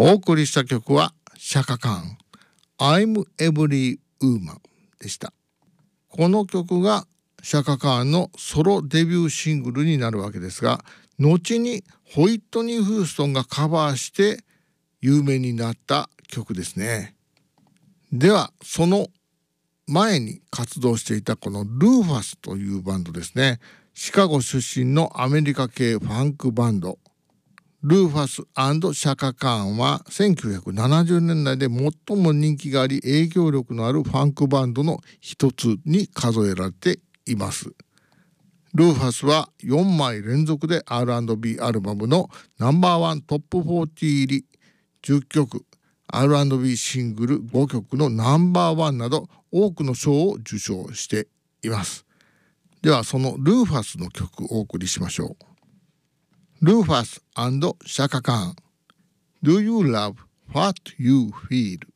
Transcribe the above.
お送りした曲はシャカカーン I'm Every Woman でした。この曲がシャカカーンのソロデビューシングルになるわけですが、後にホイットニー・ヒューストンがカバーして有名になった曲ですね。ではその前に活動していたこのルーファスというバンドですね。シカゴ出身のアメリカ系ファンクバンドルーファス&シャカカーンは1970年代で最も人気があり影響力のあるファンクバンドの一つに数えられています。ルーファスは4枚連続で R&B アルバムのナンバーワントップ40入り10曲 R&B シングル5曲のナンバーワンなど多くの賞を受賞しています。ではそのルーファスの曲をお送りしましょう。ルーファス&シャカカーン Do you love what you feel?